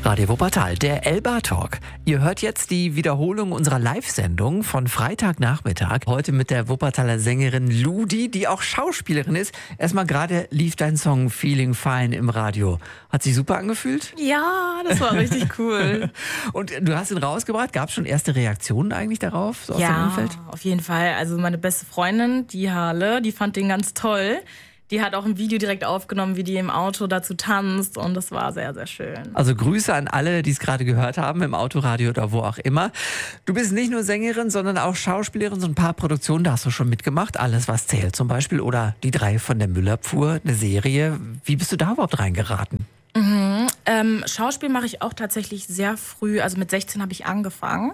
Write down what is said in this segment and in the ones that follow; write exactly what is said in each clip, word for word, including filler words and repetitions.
Radio Wuppertal, der Elba Talk. Ihr hört jetzt die Wiederholung unserer Live-Sendung von Freitagnachmittag. Heute mit der Wuppertaler Sängerin Ludi, die auch Schauspielerin ist. Erstmal gerade lief dein Song Feeling Fine im Radio. Hat sich super angefühlt? Ja, das war richtig cool. Und du hast ihn rausgebracht. Gab es schon erste Reaktionen eigentlich darauf, so aus dem Ja, Umfeld? auf jeden Fall. Also meine beste Freundin, die Harle, die fand den ganz toll. Die hat auch ein Video direkt aufgenommen, wie die im Auto dazu tanzt, und das war sehr, sehr schön. Also Grüße an alle, die es gerade gehört haben, im Autoradio oder wo auch immer. Du bist nicht nur Sängerin, sondern auch Schauspielerin. So ein paar Produktionen, da hast du schon mitgemacht. Alles, was zählt zum Beispiel. Oder Die drei von der Müllerpfuhr, eine Serie. Wie bist du da überhaupt reingeraten? Mhm. Ähm, Schauspiel mache ich auch tatsächlich sehr früh. Also mit sechzehn habe ich angefangen.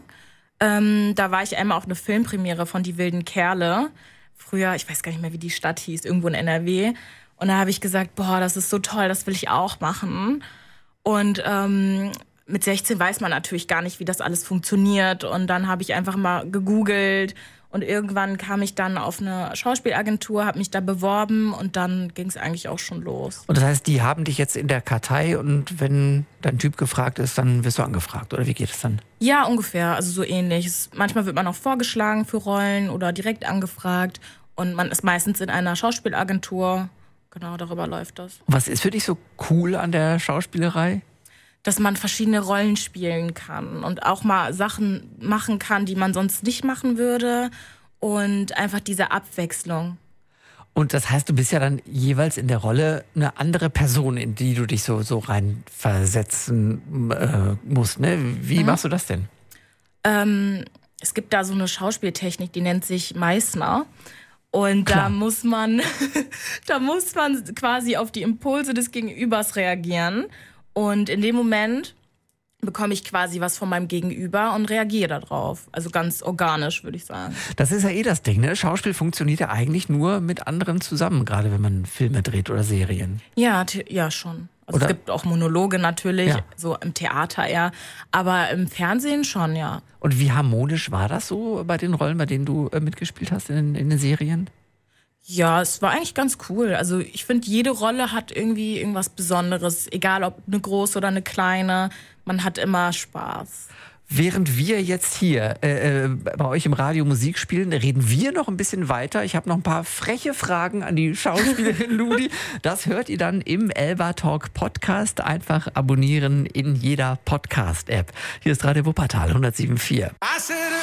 Ähm, da war ich einmal auf eine Filmpremiere von Die wilden Kerle. Früher, ich weiß gar nicht mehr, wie die Stadt hieß, irgendwo in N R W. Und da habe ich gesagt, boah, das ist so toll, das will ich auch machen. Und ähm, mit sechzehn weiß man natürlich gar nicht, wie das alles funktioniert. Und dann habe ich einfach mal gegoogelt. Und irgendwann kam ich dann auf eine Schauspielagentur, habe mich da beworben und dann ging es eigentlich auch schon los. Und das heißt, die haben dich jetzt in der Kartei und wenn dein Typ gefragt ist, dann wirst du angefragt, oder wie geht es dann? Ja, ungefähr, also so ähnlich. Es, manchmal wird man auch vorgeschlagen für Rollen oder direkt angefragt und man ist meistens in einer Schauspielagentur. Genau, darüber läuft das. Und was ist für dich so cool an der Schauspielerei? Dass man verschiedene Rollen spielen kann und auch mal Sachen machen kann, die man sonst nicht machen würde, und einfach diese Abwechslung. Und das heißt, du bist ja dann jeweils in der Rolle eine andere Person, in die du dich so, so reinversetzen äh, musst. Ne? Wie mhm. machst du das denn? Ähm, es gibt da so eine Schauspieltechnik, die nennt sich Meißner. Und Klar. da muss man, da muss man quasi auf die Impulse des Gegenübers reagieren. Und in dem Moment bekomme ich quasi was von meinem Gegenüber und reagiere darauf. Also ganz organisch, würde ich sagen. Das ist ja eh das Ding, ne? Schauspiel funktioniert ja eigentlich nur mit anderen zusammen, gerade wenn man Filme dreht oder Serien. Ja, the- ja schon. Also Oder? es gibt auch Monologe natürlich, Ja. so im Theater eher. Aber im Fernsehen schon, ja. Und wie harmonisch war das so bei den Rollen, bei denen du äh, mitgespielt hast in, in den Serien? Ja, es war eigentlich ganz cool. Also ich finde, jede Rolle hat irgendwie irgendwas Besonderes. Egal ob eine große oder eine kleine. Man hat immer Spaß. Während wir jetzt hier äh, bei euch im Radio Musik spielen, reden wir noch ein bisschen weiter. Ich habe noch ein paar freche Fragen an die Schauspielerin Ludi. Das hört ihr dann im Elba Talk Podcast. Einfach abonnieren in jeder Podcast-App. Hier ist Radio Wuppertal hundertsieben Komma vier.